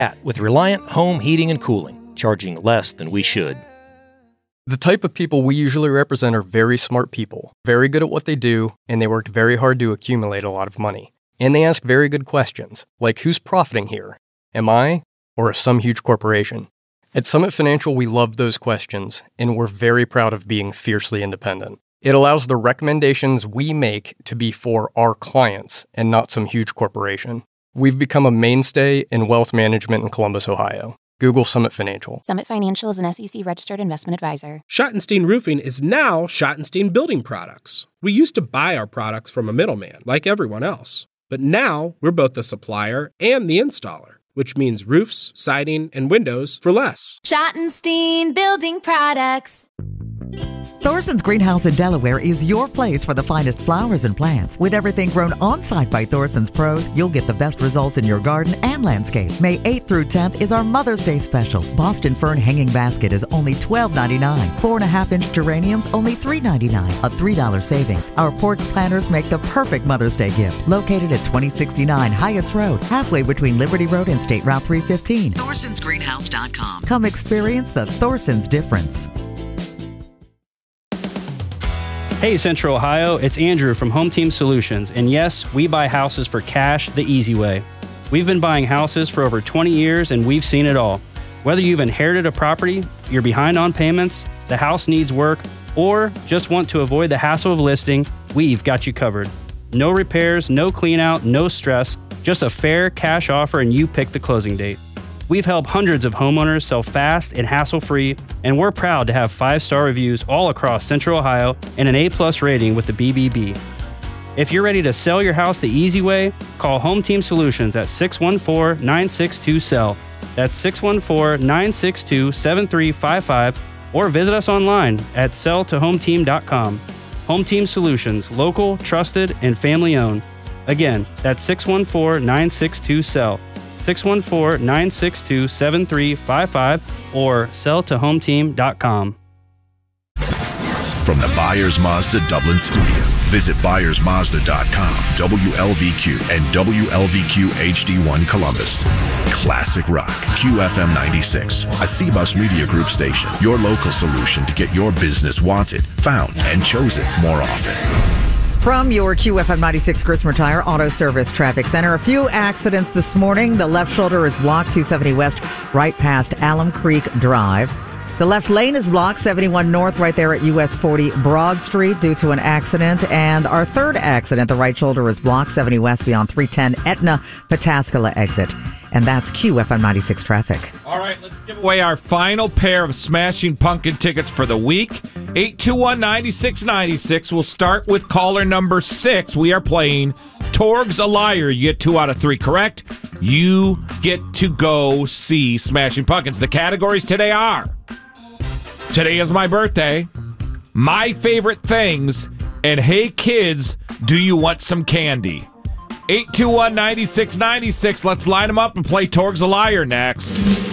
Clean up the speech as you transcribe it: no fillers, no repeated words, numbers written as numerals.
with Reliant Home Heating and Cooling, charging less than we should. The type of people we usually represent are very smart people, very good at what they do, and they worked very hard to accumulate a lot of money. And they ask very good questions, like who's profiting here? Am I, or some huge corporation? At Summit Financial, we love those questions, and we're very proud of being fiercely independent. It allows the recommendations we make to be for our clients and not some huge corporation. We've become a mainstay in wealth management in Columbus, Ohio. Google Summit Financial. Summit Financial is an SEC-registered investment advisor. Schottenstein Roofing is now Schottenstein Building Products. We used to buy our products from a middleman, like everyone else. But now, we're both the supplier and the installer, which means roofs, siding, and windows for less. Schottenstein Building Products. Thorson's Greenhouse in Delaware is your place for the finest flowers and plants. With everything grown on-site by Thorson's pros, you'll get the best results in your garden and landscape. May 8th through 10th is our Mother's Day special. Boston Fern Hanging Basket is only $12.99. 4.5-inch geraniums, only $3.99. A $3 savings. Our porch planters make the perfect Mother's Day gift. Located at 2069 Hyatts Road, halfway between Liberty Road and State Route 315. ThorsonsGreenhouse.com. Come experience the Thorson's difference. Hey Central Ohio, it's Andrew from Home Team Solutions, and yes, we buy houses for cash the easy way. We've been buying houses for over 20 years and we've seen it all. Whether you've inherited a property, you're behind on payments, the house needs work, or just want to avoid the hassle of listing, we've got you covered. No repairs, no clean out, no stress, just a fair cash offer and you pick the closing date. We've helped hundreds of homeowners sell fast and hassle-free, and we're proud to have 5-star reviews all across Central Ohio and an A+ rating with the BBB. If you're ready to sell your house the easy way, call Home Team Solutions at 614-962-SELL. That's 614-962-7355, or visit us online at selltohometeam.com. Home Team Solutions, local, trusted, and family-owned. Again, that's 614-962-SELL. 614-962-7355 or selltohometeam.com. From the Byers Mazda Dublin studio, visit ByersMazda.com, WLVQ, and WLVQ HD1 Columbus. Classic Rock, QFM 96, a CBUS Media Group station, your local solution to get your business wanted, found, and chosen more often. From your QFM 96 Grismer Tire Auto Service Traffic Center, a few accidents this morning. The left shoulder is blocked 270 west right past Alum Creek Drive. The left lane is blocked 71 north right there at US 40 Broad Street due to an accident. And our third accident, the right shoulder is blocked 70 west beyond 310 Etna Pataskala exit. And that's QFM 96 traffic. All right, let's give away our final pair of Smashing Pumpkin tickets for the week. 821-9696. We'll start with caller number 6. We are playing Torg's a Liar. You get 2 out of 3 correct. You get to go see Smashing Pumpkins. The categories today are: today is my birthday, my favorite things, and hey kids, do you want some candy? 821-9696. Let's line them up and play Torg's a Liar next.